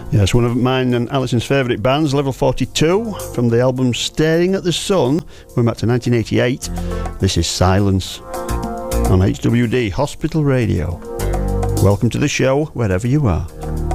Yes, one of mine and Alison's favourite bands, Level 42, from the album Staring at the Sun, going back to 1988. This is Silence on HWD Hospital Radio. Welcome to the show, wherever you are.